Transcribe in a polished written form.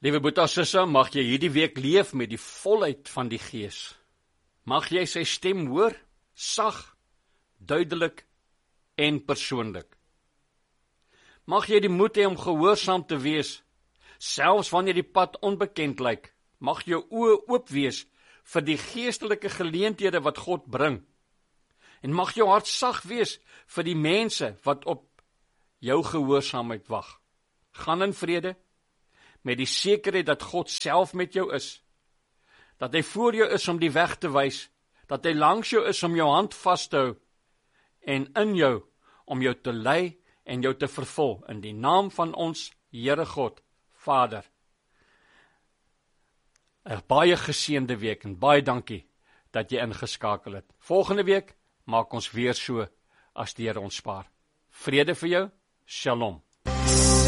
Liewe Boeta Sissa, mag jy hierdie week leef met die volheid van die Gees. Mag jy sy stem hoor, sag, duidelik en persoonlik. Mag jy die moed hê om gehoorsaam te wees, selfs wanneer die pad onbekend lyk. Mag jou oë oop wees vir die geestelike geleenthede wat God bring. En mag jou hart sag wees vir die mense wat op jou gehoorsaamheid wag. Gaan in vrede, met die sekerheid dat God self met jou is, dat hy voor jou is om die weg te wys, dat hy langs jou is om jou hand vas te hou, en in jou om jou te lei en jou te vervul, in die naam van ons Here God, Vader. 'n baie geseënde week en baie dankie dat jy ingeskakel het. Volgende week maak ons weer so as die Here ons spaar. Vrede vir jou, Shalom.